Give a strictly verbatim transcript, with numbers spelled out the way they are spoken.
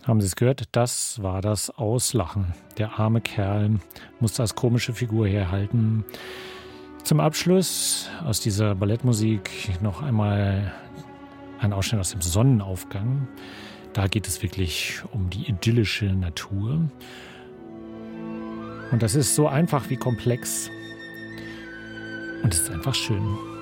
Haben Sie es gehört? Das war das Auslachen. Der arme Kerl musste als komische Figur herhalten. Zum Abschluss aus dieser Ballettmusik noch einmal ein Ausschnitt aus dem Sonnenaufgang. Da geht es wirklich um die idyllische Natur. Und das ist so einfach wie komplex. Und es ist einfach schön.